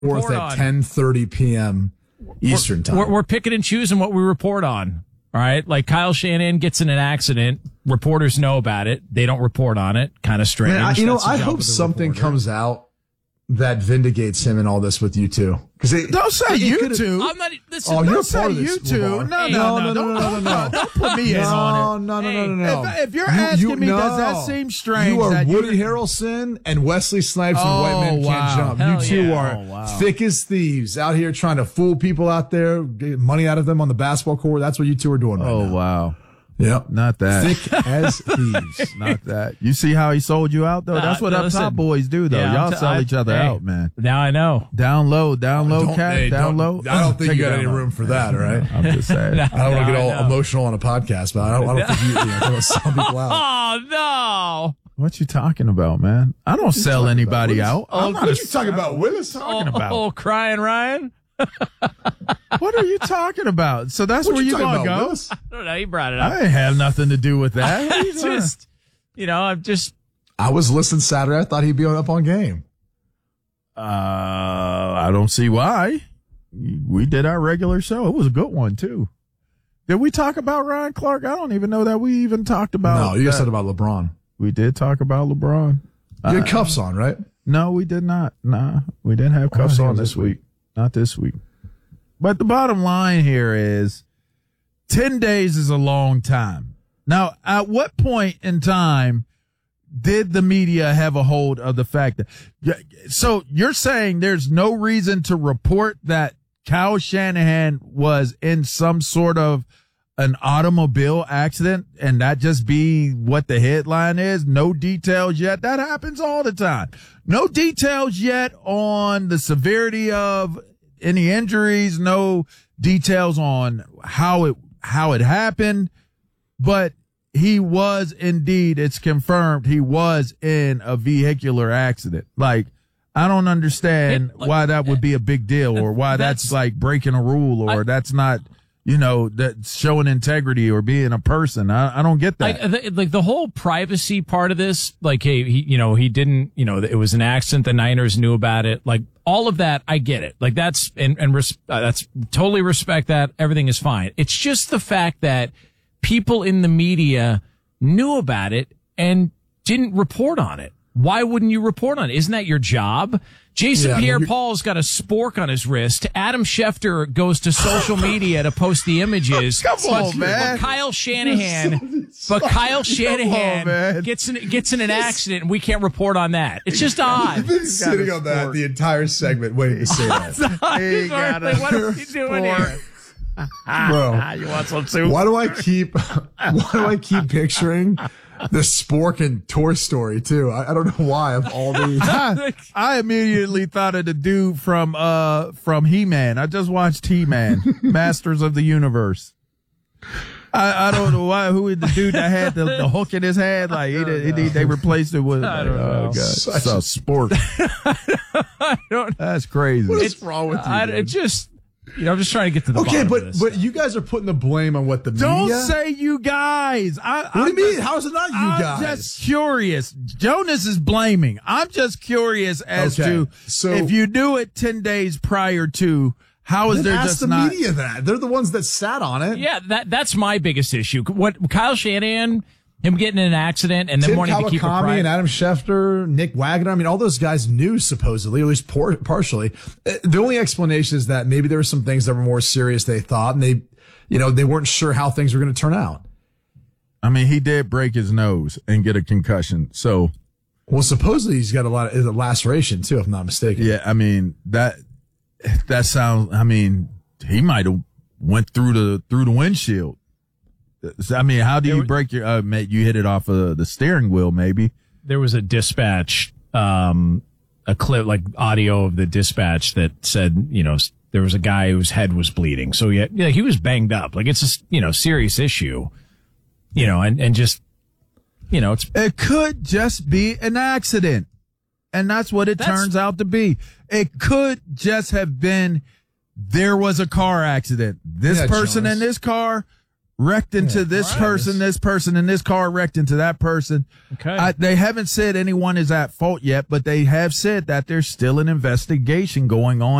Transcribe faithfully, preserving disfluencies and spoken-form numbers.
fourth at ten thirty p.m. Eastern we're, time. We're, we're picking and choosing what we report on. All right. Like Kyle Shanahan gets in an accident. Reporters know about it. They don't report on it. Kind of strange. Man, I, you know, That's the I job hope of the something reporter. comes out that vindicates him in all this with you two. Don't say you two. I'm not. Listen, Oh, don't you're say part of this. you two. Lamar. No, Hey, no, no, no, no, no, no, no. Don't put me in on it. No, no, no, Hey, no, no, no. If, if you're You- asking you- me, no. does that seem strange? You are that Woody you're- Harrelson and Wesley Snipes and Oh, White Men wow. Can't Jump. Hell you two yeah. are Oh, wow. thick as thieves out here trying to fool people out there, get money out of them on the basketball court. That's what you two are doing right Oh, now. wow. Yep. Not that. Thick as thieves. Not that. You see how he sold you out, though? Nah, That's what up listen. top boys do, though. Yeah, Y'all I'm t- sell I- each other hey, out, man. Now I know. Down low, down low, Don't- cat, hey, down don't- low. I don't think Take you it got down any low. room for that, all right? I'm just saying. I don't want to get I all know. emotional on a podcast, but I don't, I don't think you, you know, throw some people out. Oh no! What you talking about, man? I don't sell talking anybody about? out. What I'm not what a- you talking about, Willis? talking oh, about? Oh, crying Ryan. What are you talking about? So that's What where you talking gonna about, go? Willis? I don't know. He brought it up. I didn't have nothing to do with that. What are you It's doing? just, you know, I'm just. I was listening Saturday. I thought he'd be on up on game. Uh, I don't see why. We did our regular show. It was a good one too. Did we talk about Ryan Clark? I don't even know that we even talked about. No, you guys that. said about LeBron. We did talk about LeBron. You had cuffs on, right? No, we did not. Nah, we didn't have cuffs Oh, on this this week. Not this week. But the bottom line here is ten days is a long time. Now, at what point in time did the media have a hold of the fact that, yeah, so you're saying there's no reason to report that Kyle Shanahan was in some sort of an automobile accident and that just be what the headline is? No details yet. That happens all the time. No details yet on the severity of any injuries, no details on how it, how it happened, but he was indeed, it's confirmed he was in a vehicular accident. Like, I don't understand It- like, why that would be a big deal or why that's, that's- like breaking a rule or I- that's not, you know, that showing integrity or being a person. I, I don't get that. Like, the, like the whole privacy part of this, like, hey, he, you know, he didn't, you know, it was an accident. The Niners knew about it. Like, all of that, I get it. Like, that's, and, and res- uh, that's totally respect that. Everything is fine. It's just the fact that people in the media knew about it and didn't report on it. Why wouldn't you report on it? Isn't that your job? Jason Yeah, I mean, Pierre-Paul's got a spork on his wrist. Adam Schefter goes to social media to post the images. Come on, but, man. But Kyle Shanahan, but Kyle Shanahan man. gets in gets in an accident, and we can't report on that. It's just odd. You've been sitting on that the entire segment waiting to say that. He got a What are you doing here? Bro, You want some soup? why do I keep why do I keep picturing the Spork and Toy Story too? I, I don't know why of all the I, I immediately thought of the dude from uh from He-Man. I just watched He-Man, Masters of the Universe. I, I don't know why who is the dude that had the, the hook in his head. Like he, did, he they replaced it with. I don't like, know. Oh god, Such so a- sport. I don't. That's crazy. What is wrong with you? I, dude? it just, you know, I'm just trying to get to the Okay, bottom but of this. but you guys are putting the blame on what the Don't media. say you guys. I, What do you I'm mean? just- How is it not you I'm guys? just curious. Jonas is blaming. I'm just curious as Okay, to so- if you do it ten days prior to, how is Then there ask just the not? media that they're the ones that sat on it. Yeah, that that's my biggest issue. What Kyle Shanahan, him getting in an accident and then Tim wanting to keep it Kawakami private. and Adam Schefter, Nick Wagner. I mean, all those guys knew supposedly, or at least por- partially. Uh, The only explanation is that maybe there were some things that were more serious they thought, and they, you know, they weren't sure how things were going to turn out. I mean, he did break his nose and get a concussion. So, Well, supposedly he's got a lot of a laceration too, if I'm not mistaken. yeah, I mean, that, that sounds, I mean, he might have went through the, through the windshield. I mean, how do you break your, uh, mate, you hit it off of the steering wheel, maybe. There was a dispatch, um, a clip, like audio of the dispatch that said, you know, there was a guy whose head was bleeding. So yeah, yeah, he was banged up. Like it's a, you know, serious issue, you know, and, and just, you know, it's, It could just be an accident. And that's what it That's- turns out to be. It could just have been, there was a car accident. This Yeah, person Jonas. in this car wrecked into Yeah, this right. person, this person, and this car wrecked into that person. Okay. I, they haven't said anyone is at fault yet, but they have said that there's still an investigation going on.